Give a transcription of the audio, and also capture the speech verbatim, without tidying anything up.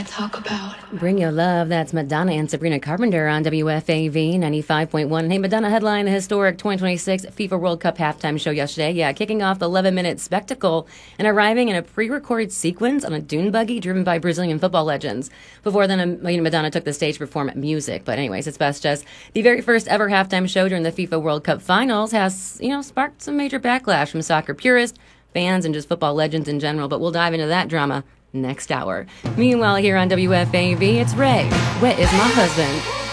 talk about. Bring Your Love. That's Madonna and Sabrina Carpenter on W F A V ninety-five point one. Hey, Madonna headlined the historic twenty twenty-six FIFA World Cup halftime show yesterday. Yeah, kicking off the eleven-minute spectacle and arriving in a pre-recorded sequence on a dune buggy driven by Brazilian football legends. Before then, Madonna took the stage to perform music. But anyways, it's best just the very first ever halftime show during the FIFA World Cup finals has, you know, sparked some major backlash from soccer purists, fans, and just football legends in general. But we'll dive into that drama next hour. Meanwhile, here on W F A V, it's Ray. Where is my husband?